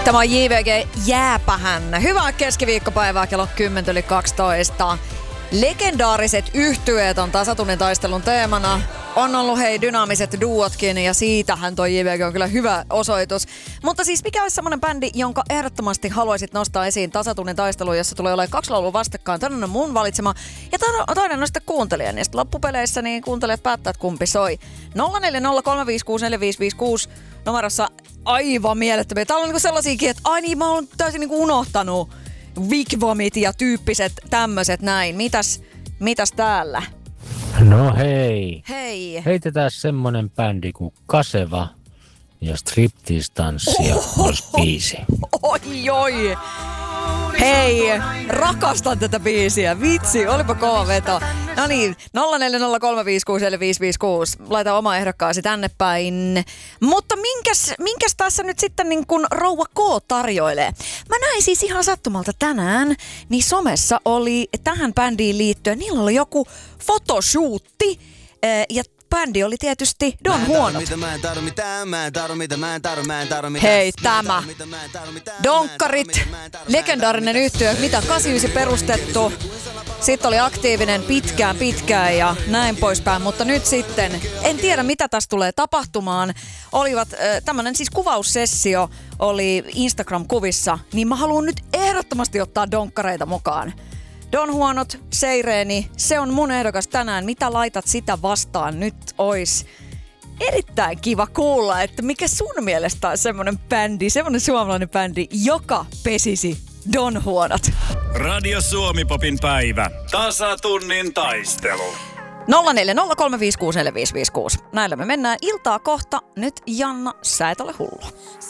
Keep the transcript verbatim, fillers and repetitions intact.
Tämä on J V G Jääpähän. Hyvää keskiviikkopäivää kello kymmenen yli kaksitoista. Legendaariset yhtyeet on tasatunnin taistelun teemana. On ollut hei dynaamiset duotkin ja siitähän toi J V G on kyllä hyvä osoitus. Mutta siis mikä olisi semmonen bändi, jonka ehdottomasti haluaisit nostaa esiin tasatunnin taisteluun, jossa tulee olemaan kaksi laulua vastakkain. Toinen on mun valitsema ja toinen on sitten kuuntelija. Ja sitten loppupeleissä niin kuuntelijat päättää, että kumpi soi. nolla neljä nolla kolme viisi kuusi neljä viisi viisi kuusi numerossa aivan mielettömiä. Täällä on niinku sellaisiakin, että ai niin mä oon täysin niinku unohtanut Wigwamit ja tyyppiset tämmöiset näin. Mitäs, mitäs täällä? No hei. Hei. Heitetään semmonen bändi kuin Kaseva ja Striptease-tanssia olisi biisi. Oi oi. Hei, rakastan tätä biisiä. Vitsi, olipa kova veto. No niin, nolla neljä nolla kolme viisi kuusi neljä viisi viisi kuusi. Laita oma ehdokkaasi tänne päin. Mutta minkäs, minkäs tässä nyt sitten niin kun Rouva K tarjoilee? Mä näin siis ihan sattumalta tänään, niin somessa oli tähän bändiin liittyen, niillä oli joku fotoshootti ja bändi oli tietysti Don Huonot. Hei, tämä. Donkkarit, legendaarinen yhtye, mitä kahdeksankymmentäyhdeksän perustettu. Sitten oli aktiivinen pitkään pitkään ja näin poispäin, mutta nyt sitten, en tiedä mitä tässä tulee tapahtumaan. Olivat, äh, tämmönen siis kuvaussessio oli Instagram-kuvissa, niin mä haluan nyt ehdottomasti ottaa donkkareita mukaan. Don Huonot, Seireeni, se on mun ehdokas tänään. Mitä laitat sitä vastaan? Nyt ois erittäin kiva kuulla, että mikä sun mielestä on semmonen bändi, semmonen suomalainen bändi, joka pesisi Don Huonot. Radio Suomi-popin päivä. Tasatunnin taistelu. nolla neljä nolla kolme viisi kuusi neljä viisi viisi kuusi. Näillä me mennään iltaa kohta. Nyt Janna, sä et ole hullu.